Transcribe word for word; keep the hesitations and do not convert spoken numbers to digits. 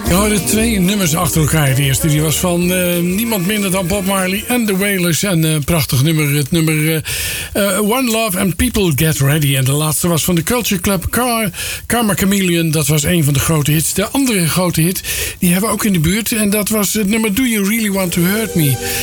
We hadden twee nummers achter elkaar. De eerste die was van uh, niemand minder dan Bob Marley en The Wailers. En een uh, prachtig nummer, het nummer uh, uh, One Love and People Get Ready. En de laatste was van de Culture Club, Car, Karma Chameleon. Dat was een van de grote hits. De andere grote hit, die hebben we ook in de buurt. En dat was het nummer Do You Really Want To Hurt Me.